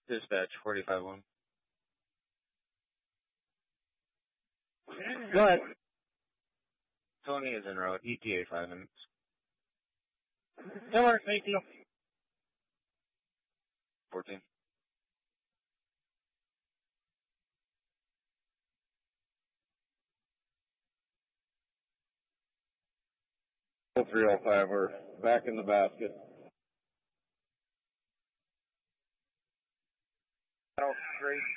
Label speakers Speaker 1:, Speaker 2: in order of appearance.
Speaker 1: Dispatch 45-1.
Speaker 2: Go ahead.
Speaker 1: Tony is en route. ETA 5 minutes.
Speaker 2: That works. Thank you.
Speaker 1: 14.
Speaker 3: Oh, 305, we're back in the basket.
Speaker 1: Oh, great.